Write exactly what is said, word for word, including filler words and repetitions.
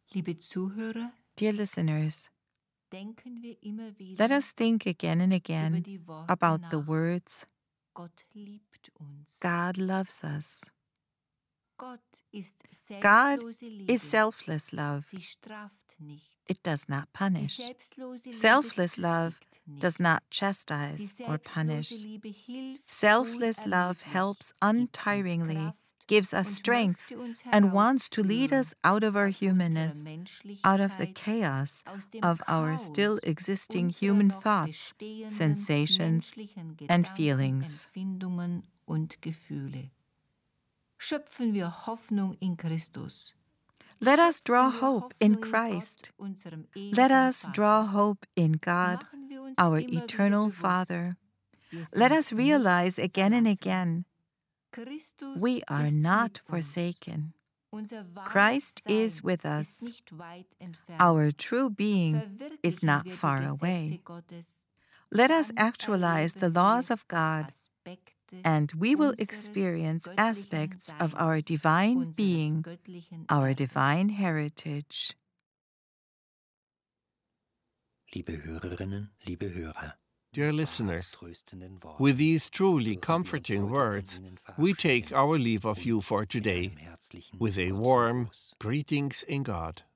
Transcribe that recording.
Liebe Zuhörer, Dear listeners, denken wir immer wieder let us think again and über again die Worte about the nach. words, Gott liebt uns. God loves us. Gott ist God selbstlose Liebe. is selfless love. Sie straft nicht. It does not Die punish. selbstlose Liebe Selfless love schlägt nicht. does not Die chastise or selbstlose punish. Liebe hilft Selfless love unermüdlich, helps gibt uns untiringly, Kraft gives us und strength, möchte uns and wants to lead herausführen us out of our aus unserer humanness, out of the Menschlichkeit, chaos aus dem of our Chaos still existing unserer human noch thoughts, bestehenden sensations, menschlichen and Gedanken, feelings. Empfindungen und Gefühle. Schöpfen wir Hoffnung in Christus. Let us draw Schöpfen wir hope in Hoffnung Christ. Gott, unserem Let ewigen us Vater. draw hope in God, Machen wir uns our immer wieder eternal bewusst, Father. wir Let sind us realize nicht again and verlassen. again, Christus we are ist not mit uns. forsaken. Unser wahres Christ Sein is with ist us. nicht weit entfernt. Our true being is Verwirklichen not wir die far Gesetze away. Gottes, Let us dann actualize the erleben laws wir of God, Aspekte and we will unseres experience göttlichen aspects of our Seins, divine unseres being, göttlichen our Erbes. divine heritage. Liebe Hörerinnen, liebe Hörer, Dear listeners, with these truly comforting words, we take our leave of you for today with a warm greetings in God.